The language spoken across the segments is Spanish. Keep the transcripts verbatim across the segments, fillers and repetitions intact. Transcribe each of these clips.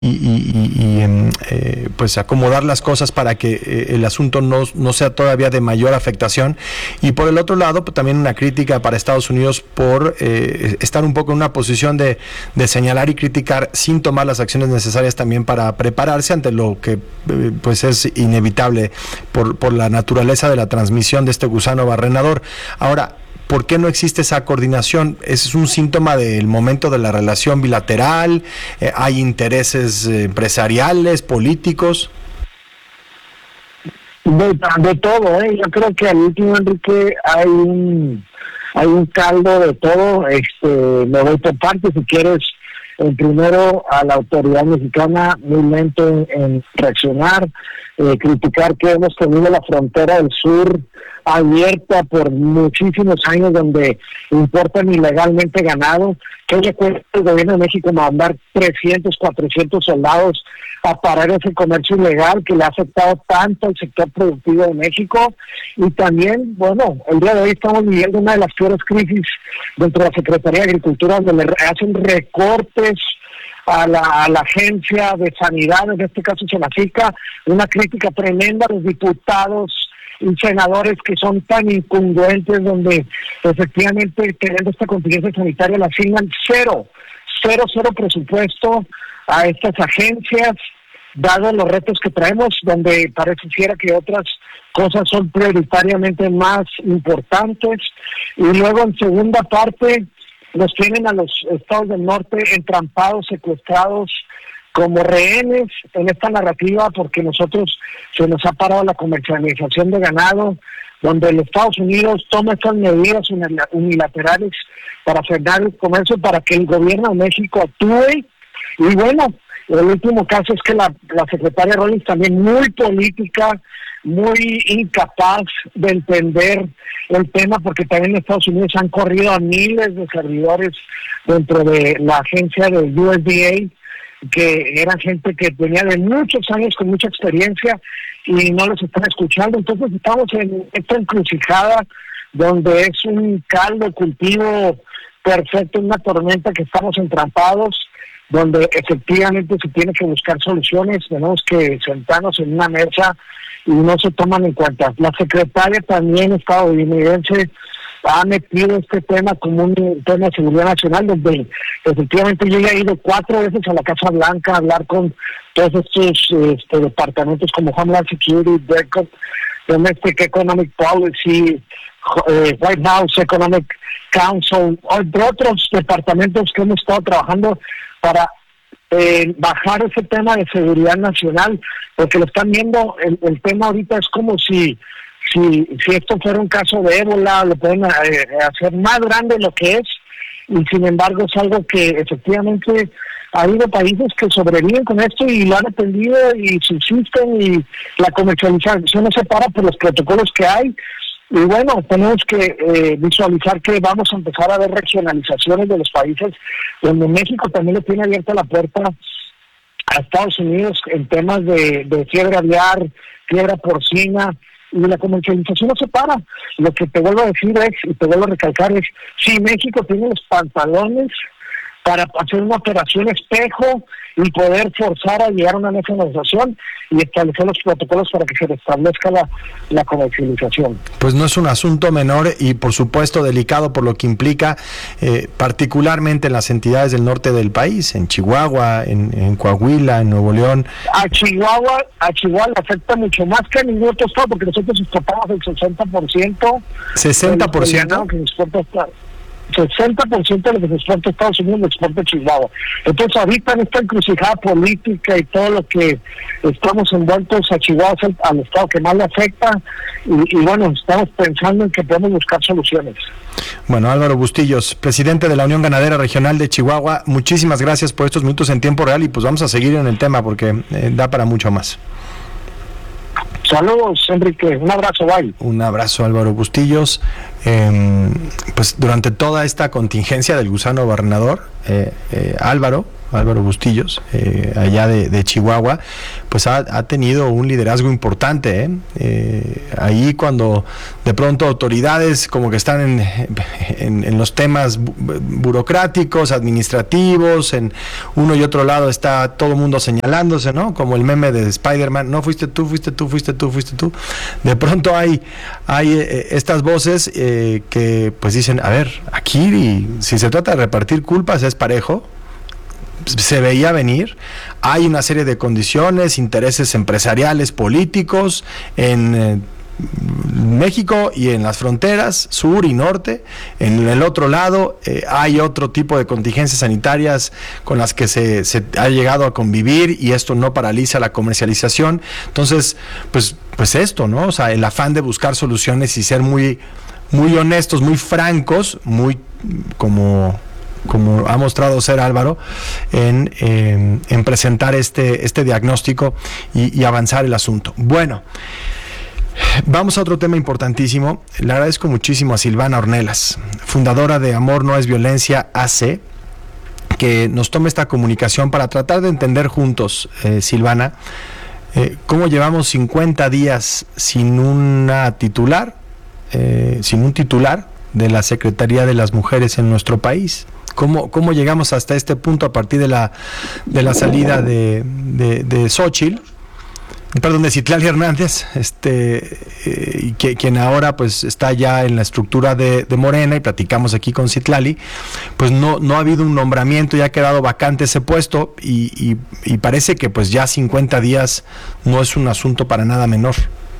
y, y, y eh, pues acomodar las cosas para que eh, el asunto no, no sea todavía de mayor afectación. Y por el otro lado, pues, también una crítica para Estados Unidos por eh, estar un poco en una posición de, de señalar y criticar sin tomar las acciones necesarias también para prepararse ante lo que eh, pues es inevitable por, por la naturaleza de la transmisión de este gusano barrenador. Ahora, ¿por qué no existe esa coordinación? ¿Es un síntoma del momento de la relación bilateral? Eh, ¿Hay intereses eh, empresariales, políticos? De, de todo, ¿eh? Yo creo que al último, Enrique, hay un, hay un caldo de todo. Este, me voy por partes, si quieres. El primero, a la autoridad mexicana, muy lento en, en reaccionar, eh, criticar que hemos tenido la frontera del sur abierta por muchísimos años, donde importan ilegalmente ganado. ¿Qué le cuesta el gobierno de México mandar trescientos, cuatrocientos soldados a parar ese comercio ilegal que le ha afectado tanto al sector productivo de México? Y también, bueno, el día de hoy estamos viviendo una de las peores crisis dentro de la Secretaría de Agricultura, donde le hacen recortes a la, a la agencia de sanidad, en este caso Senacica, una crítica tremenda a los diputados y senadores que son tan incongruentes, donde efectivamente teniendo esta contingencia sanitaria le asignan cero, cero, cero presupuesto a estas agencias, dado los retos que traemos, donde pareciera que otras cosas son prioritariamente más importantes. Y luego en segunda parte nos tienen a los estados del norte entrampados, secuestrados, como rehenes en esta narrativa, porque nosotros se nos ha parado la comercialización de ganado, donde los Estados Unidos toma estas medidas unilaterales para frenar el comercio, para que el gobierno de México actúe. Y bueno, el último caso es que la, la secretaria Rollins también muy política, muy incapaz de entender el tema, porque también en Estados Unidos han corrido a miles de servidores dentro de la agencia del U S D A, que eran gente que venía de muchos años con mucha experiencia y no los están escuchando. Entonces estamos en esta encrucijada donde es un caldo de cultivo perfecto, una tormenta que estamos entrampados, donde efectivamente se tiene que buscar soluciones, tenemos que sentarnos en una mesa y no se toman en cuenta. La secretaria también estadounidense ha metido este tema como un tema de seguridad nacional, donde efectivamente yo ya he ido cuatro veces a la Casa Blanca a hablar con todos estos este, departamentos como Homeland Security, DECO, Domestic Economic Policy, eh, White House Economic Council, entre otros departamentos que hemos estado trabajando para eh, bajar ese tema de seguridad nacional, porque lo están viendo, el, el tema ahorita es como si Si, si esto fuera un caso de ébola, lo pueden eh, hacer más grande de lo que es, y sin embargo es algo que efectivamente ha habido países que sobreviven con esto y lo han atendido y subsisten, y la comercialización no se para por los protocolos que hay. Y bueno, tenemos que eh, visualizar que vamos a empezar a ver regionalizaciones de los países, donde México también le tiene abierta la puerta a Estados Unidos en temas de, de fiebre aviar, fiebre porcina, y la comercialización no se para. Lo que te vuelvo a decir es, y te vuelvo a recalcar es, si México tiene los pantalones para hacer una operación espejo y poder forzar a llegar a una mesa de negociación y establecer los protocolos para que se restablezca la, la comercialización. Pues no es un asunto menor y por supuesto delicado por lo que implica, eh, particularmente en las entidades del norte del país, en Chihuahua, en, en Coahuila, en Nuevo León. A Chihuahua, a Chihuahua le afecta mucho más que a ningún otro estado, porque nosotros exportamos el sesenta por ciento. ¿sesenta por ciento? Que exporta sesenta por ciento de lo que se exporta a Estados Unidos lo exporta a Chihuahua. Entonces ahorita en esta encrucijada política y todo lo que estamos envueltos, a Chihuahua es el, al estado que más le afecta, y, y bueno, estamos pensando en que podemos buscar soluciones. Bueno, Álvaro Bustillos, presidente de la Unión Ganadera Regional de Chihuahua, muchísimas gracias por estos minutos en tiempo real, y pues vamos a seguir en el tema porque eh, da para mucho más. Saludos, Enrique. Un abrazo, bye. Un abrazo, Álvaro Bustillos. Eh, pues durante toda esta contingencia del gusano barrenador, eh, eh, Álvaro Álvaro Bustillos, eh, allá de, de Chihuahua, pues ha, ha tenido un liderazgo importante, ¿eh? Eh, ahí cuando de pronto autoridades como que están en, en, en los temas bu burocráticos, administrativos, en uno y otro lado está todo el mundo señalándose, ¿no? Como el meme de Spider-Man, no fuiste tú, fuiste tú, fuiste tú, fuiste tú. De pronto hay, hay eh, estas voces eh, que pues dicen, a ver, aquí si se trata de repartir culpas es parejo. Se veía venir, hay una serie de condiciones, intereses empresariales, políticos en eh, México y en las fronteras sur y norte. En el otro lado eh, hay otro tipo de contingencias sanitarias con las que se, se ha llegado a convivir, y esto no paraliza la comercialización. Entonces, pues, pues esto, ¿no? O sea, el afán de buscar soluciones y ser muy, muy honestos, muy francos, muy como... como ha mostrado ser Álvaro, en, eh, en presentar este, este diagnóstico y, y avanzar el asunto. Bueno, vamos a otro tema importantísimo. Le agradezco muchísimo a Silvana Ornelas, fundadora de Amor No Es Violencia A C, que nos tome esta comunicación para tratar de entender juntos, eh, Silvana, eh, cómo llevamos cincuenta días sin una titular, eh, sin un titular de la Secretaría de las Mujeres en nuestro país. ¿Cómo, cómo llegamos hasta este punto a partir de la, de la salida de, de, de Xóchitl, perdón, de Citlali Hernández, este, eh, que, quien ahora pues está ya en la estructura de, de Morena, y platicamos aquí con Citlali, pues no, no ha habido un nombramiento, ya ha quedado vacante ese puesto, y, y, y parece que pues ya cincuenta días no es un asunto para nada menor.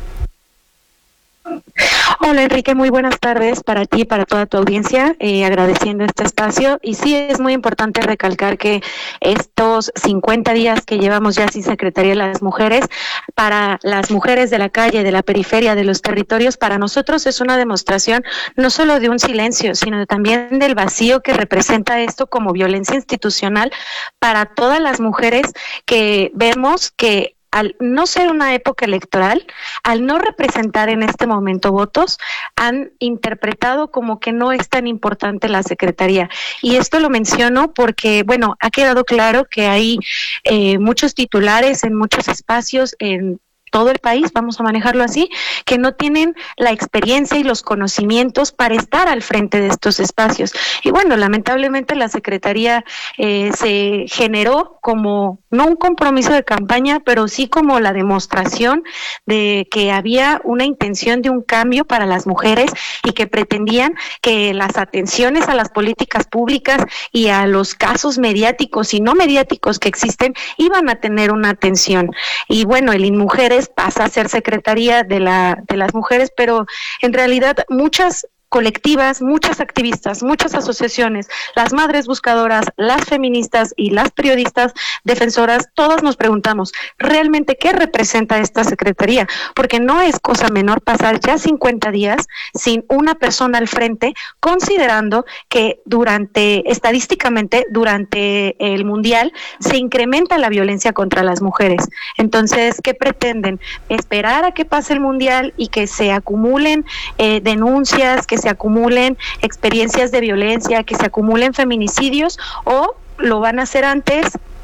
Hola Enrique, muy buenas tardes para ti y para toda tu audiencia, eh, agradeciendo este espacio. Y sí, es muy importante recalcar que estos cincuenta días que llevamos ya sin Secretaría de las Mujeres, para las mujeres de la calle, de la periferia, de los territorios, para nosotros es una demostración no solo de un silencio, sino también del vacío que representa esto como violencia institucional para todas las mujeres que vemos que, al no ser una época electoral, al no representar en este momento votos, han interpretado como que no es tan importante la Secretaría. Y esto lo menciono porque, bueno, ha quedado claro que hay eh, muchos titulares en muchos espacios, en todo el país, vamos a manejarlo así, que no tienen la experiencia y los conocimientos para estar al frente de estos espacios. Y bueno, lamentablemente la Secretaría eh, se generó como, no un compromiso de campaña, pero sí como la demostración de que había una intención de un cambio para las mujeres y que pretendían que las atenciones a las políticas públicas y a los casos mediáticos y no mediáticos que existen iban a tener una atención. Y bueno, el INMujeres pasa a ser Secretaría de la de las Mujeres, pero en realidad muchas colectivas, muchas activistas, muchas asociaciones, las madres buscadoras, las feministas y las periodistas defensoras, todas nos preguntamos, ¿realmente qué representa esta Secretaría? Porque no es cosa menor pasar ya cincuenta días sin una persona al frente, considerando que durante, estadísticamente, durante el Mundial, se incrementa la violencia contra las mujeres. Entonces, ¿qué pretenden? ¿Esperar a que pase el Mundial y que se acumulen eh, denuncias, que se acumulen experiencias de violencia, que se acumulen feminicidios, o lo van a hacer antes,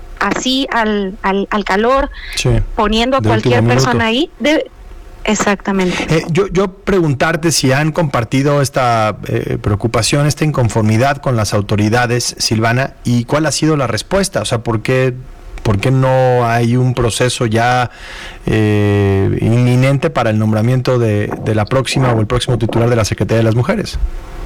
así al, al, al calor, sí, poniendo a cualquier persona ahí? De, exactamente. Eh, yo, yo preguntarte si han compartido esta eh, preocupación, esta inconformidad con las autoridades, Silvana, y cuál ha sido la respuesta, o sea, ¿por qué ¿Por qué no hay un proceso ya eh, inminente para el nombramiento de, de la próxima o el próximo titular de la Secretaría de las Mujeres?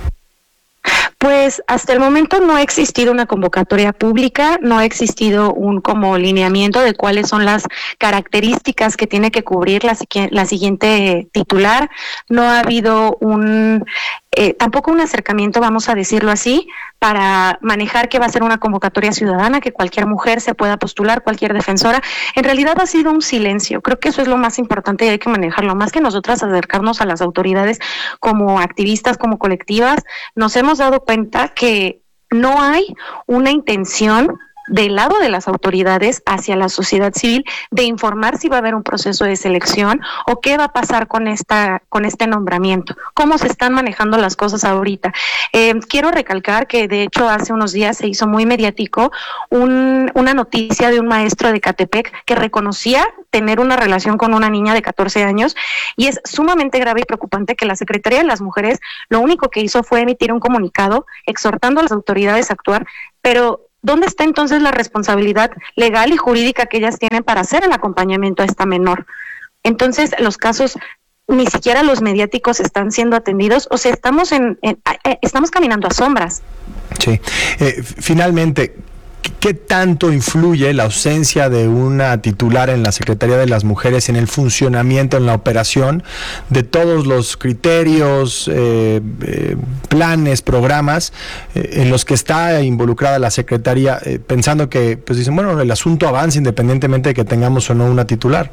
Pues hasta el momento no ha existido una convocatoria pública, no ha existido un como lineamiento de cuáles son las características que tiene que cubrir la, la siguiente titular, no ha habido un, eh, tampoco un acercamiento, vamos a decirlo así, para manejar que va a ser una convocatoria ciudadana, que cualquier mujer se pueda postular, cualquier defensora. En realidad ha sido un silencio, creo que eso es lo más importante y hay que manejarlo, más que nosotras acercarnos a las autoridades como activistas, como colectivas, nos hemos dado cuenta que no hay una intención del lado de las autoridades hacia la sociedad civil, de informar si va a haber un proceso de selección o qué va a pasar con esta con este nombramiento, cómo se están manejando las cosas ahorita. Eh, quiero recalcar que de hecho hace unos días se hizo muy mediático un, una noticia de un maestro de Catepec que reconocía tener una relación con una niña de catorce años, y es sumamente grave y preocupante que la Secretaría de las Mujeres lo único que hizo fue emitir un comunicado exhortando a las autoridades a actuar, pero ¿dónde está entonces la responsabilidad legal y jurídica que ellas tienen para hacer el acompañamiento a esta menor? Entonces, los casos, ni siquiera los mediáticos están siendo atendidos, o sea, estamos en, en estamos caminando a sombras. Sí. Eh, finalmente, ¿qué tanto influye la ausencia de una titular en la Secretaría de las Mujeres en el funcionamiento, en la operación de todos los criterios, eh, eh, planes, programas eh, en los que está involucrada la Secretaría, eh, pensando que, pues dicen, bueno, el asunto avanza independientemente de que tengamos o no una titular?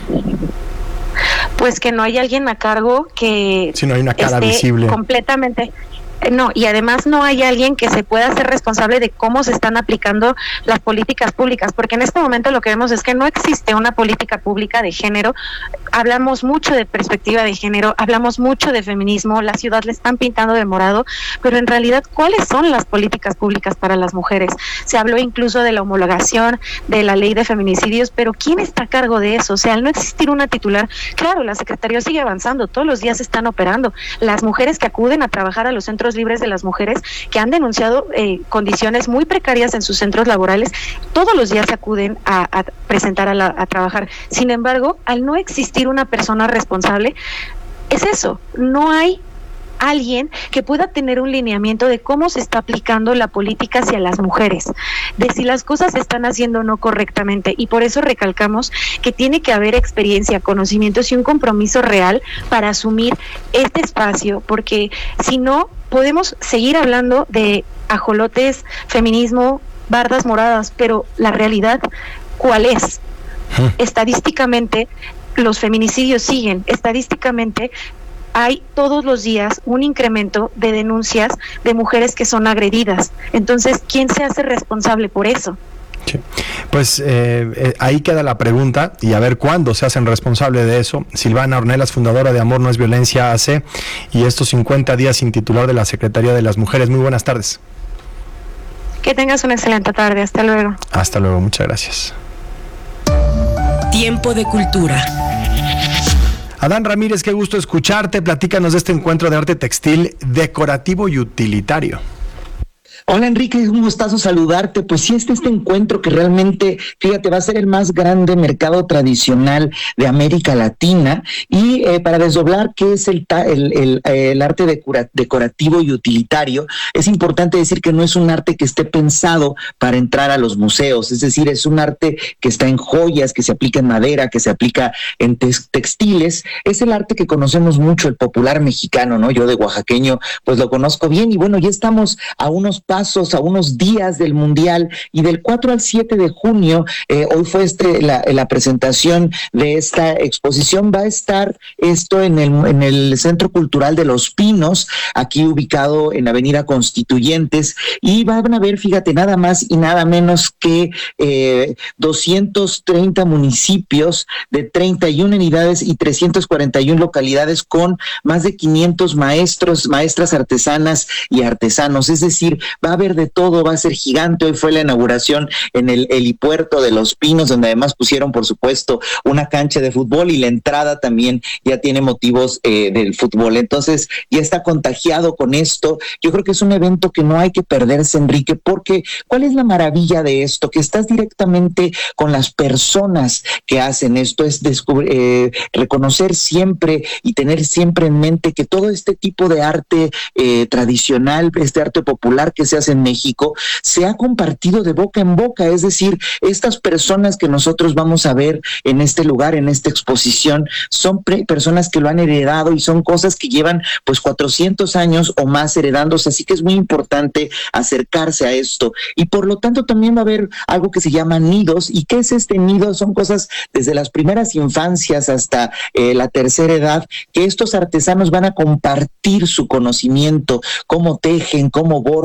Pues que no hay alguien a cargo que si no hay una cara esté visible completamente. No, y además no hay alguien que se pueda hacer responsable de cómo se están aplicando las políticas públicas, porque en este momento lo que vemos es que no existe una política pública de género. Hablamos mucho de perspectiva de género, hablamos mucho de feminismo, la ciudad le están pintando de morado, pero en realidad, ¿cuáles son las políticas públicas para las mujeres? Se habló incluso de la homologación, de la ley de feminicidios, pero ¿quién está a cargo de eso? O sea, al no existir una titular, claro, la Secretaría sigue avanzando, todos los días están operando. Las mujeres que acuden a trabajar a los centros libres de las mujeres, que han denunciado eh, condiciones muy precarias en sus centros laborales, todos los días se acuden a, a presentar a, la, a trabajar. Sin embargo, al no existir una persona responsable, es eso, no hay alguien que pueda tener un lineamiento de cómo se está aplicando la política hacia las mujeres, de si las cosas se están haciendo o no correctamente, y por eso recalcamos que tiene que haber experiencia, conocimientos y un compromiso real para asumir este espacio, porque si no, podemos seguir hablando de ajolotes, feminismo, bardas moradas, pero la realidad, ¿cuál es? Estadísticamente, los feminicidios siguen, estadísticamente hay todos los días un incremento de denuncias de mujeres que son agredidas. Entonces, ¿quién se hace responsable por eso? Sí. Pues eh, eh, ahí queda la pregunta, y a ver cuándo se hacen responsables de eso. Silvana Ornelas, fundadora de Amor No Es Violencia A C, y estos cincuenta días sin titular de la Secretaría de las Mujeres. Muy buenas tardes. Que tengas una excelente tarde. Hasta luego. Hasta luego, muchas gracias. Tiempo de cultura. Adán Ramírez, qué gusto escucharte. Platícanos de este encuentro de arte textil decorativo y utilitario. Hola Enrique, un gustazo saludarte. Pues sí, este, este encuentro que realmente, fíjate, va a ser el más grande mercado tradicional de América Latina, y eh, para desdoblar qué es el, el, el, el arte decora, decorativo y utilitario, es importante decir que no es un arte que esté pensado para entrar a los museos, es decir, es un arte que está en joyas, que se aplica en madera, que se aplica en tex, textiles. Es el arte que conocemos mucho, el popular mexicano, ¿no? Yo de oaxaqueño pues lo conozco bien, y bueno, ya estamos a unos pasos a unos días del Mundial, y del cuatro al siete de junio, eh, hoy fue este la, la presentación de esta exposición. Va a estar esto en el, en el Centro Cultural de Los Pinos, aquí ubicado en Avenida Constituyentes, y van a ver, fíjate, nada más y nada menos que eh, doscientos treinta municipios de treinta y una unidades y trescientas cuarenta y una localidades, con más de quinientos maestros, maestras artesanas y artesanos. Es decir, va a haber de todo, va a ser gigante. Hoy fue la inauguración en el helipuerto de Los Pinos, donde además pusieron, por supuesto, una cancha de fútbol, y la entrada también ya tiene motivos eh, del fútbol. Entonces, ya está contagiado con esto. Yo creo que es un evento que no hay que perderse, Enrique, porque ¿cuál es la maravilla de esto? Que estás directamente con las personas que hacen esto, es descubrir, eh, reconocer siempre y tener siempre en mente que todo este tipo de arte eh, tradicional, este arte popular que se hace en México, se ha compartido de boca en boca. Es decir, estas personas que nosotros vamos a ver en este lugar, en esta exposición, son pre- personas que lo han heredado, y son cosas que llevan pues cuatrocientos años o más heredándose, así que es muy importante acercarse a esto. Y por lo tanto también va a haber algo que se llama nidos. ¿Y qué es este nido? Son cosas desde las primeras infancias hasta eh, la tercera edad, que estos artesanos van a compartir su conocimiento, cómo tejen, cómo bordan, cómo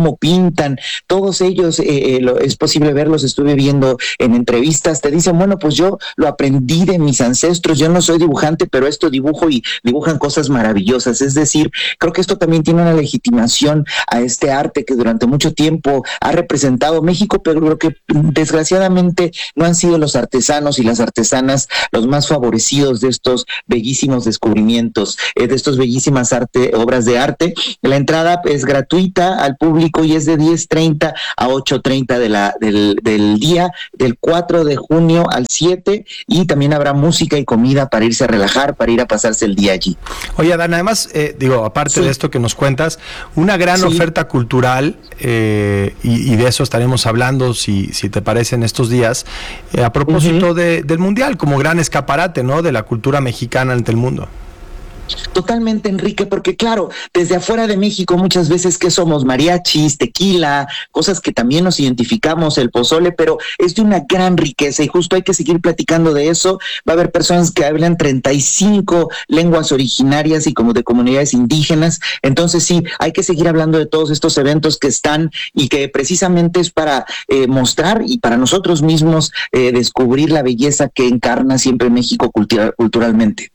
cómo pintan, todos ellos eh, lo, es posible verlos, estuve viendo en entrevistas, te dicen, bueno, pues yo lo aprendí de mis ancestros, yo no soy dibujante, pero esto dibujo y dibujan cosas maravillosas. Es decir, creo que esto también tiene una legitimación a este arte que durante mucho tiempo ha representado México, pero creo que desgraciadamente no han sido los artesanos y las artesanas los más favorecidos de estos bellísimos descubrimientos, eh, de estas bellísimas arte, obras de arte. La entrada es gratuita al público y es de diez treinta a ocho treinta de la, del, del día, del cuatro de junio al siete, y también habrá música y comida para irse a relajar, para ir a pasarse el día allí. Oye, Adán, además, eh, digo, aparte sí. de esto que nos cuentas, una gran sí. oferta cultural, eh, y, y de eso estaremos hablando, si, si te parece, en estos días, eh, a propósito uh-huh. de, del Mundial, como gran escaparate, ¿no?, de la cultura mexicana ante el mundo. Totalmente, Enrique, porque claro, desde afuera de México muchas veces que somos mariachis, tequila, cosas que también nos identificamos, el pozole, pero es de una gran riqueza y justo hay que seguir platicando de eso. Va a haber personas que hablan treinta y cinco lenguas originarias y como de comunidades indígenas, entonces sí, hay que seguir hablando de todos estos eventos que están y que precisamente es para eh, mostrar y para nosotros mismos eh, descubrir la belleza que encarna siempre México cultura- culturalmente.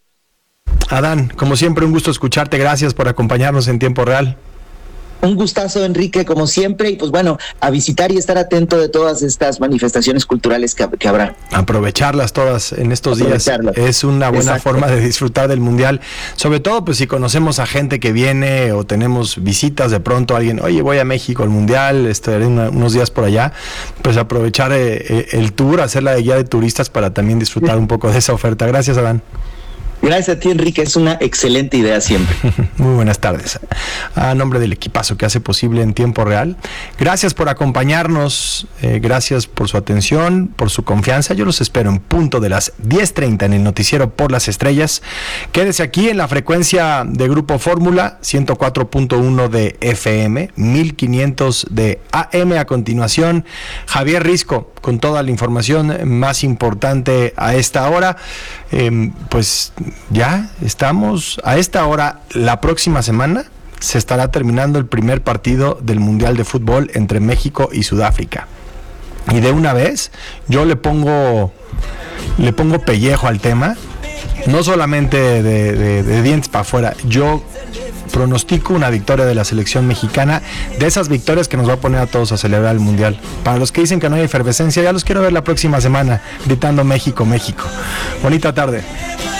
Adán, como siempre, un gusto escucharte. Gracias por acompañarnos en tiempo real. Un gustazo, Enrique, como siempre, y pues bueno, a visitar y estar atento de todas estas manifestaciones culturales que, que habrá. Aprovecharlas todas en estos días es una buena Exacto. forma de disfrutar del Mundial, sobre todo pues si conocemos a gente que viene o tenemos visitas de pronto, alguien, oye, voy a México al Mundial, estaré una, unos días por allá, pues aprovechar eh, el tour, hacer la guía de turistas para también disfrutar un poco de esa oferta. Gracias, Adán. Gracias a ti, Enrique, es una excelente idea siempre. Muy buenas tardes. A nombre del equipazo que hace posible en tiempo real, gracias por acompañarnos, eh, gracias por su atención, por su confianza. Yo los espero en punto de las diez treinta en el noticiero Por las Estrellas. Quédese aquí en la frecuencia de Grupo Fórmula, ciento cuatro punto uno de F M, mil quinientos de A M. A continuación, Javier Risco, con toda la información más importante a esta hora. Eh, pues ya estamos a esta hora. La próxima semana se estará terminando el primer partido del Mundial de Fútbol entre México y Sudáfrica. Y de una vez yo le pongo le pongo pellejo al tema, no solamente de, de, de dientes para afuera. Yo pronostico una victoria de la selección mexicana, de esas victorias que nos va a poner a todos a celebrar el Mundial. Para los que dicen que no hay efervescencia, ya los quiero ver la próxima semana gritando México, México. Bonita tarde.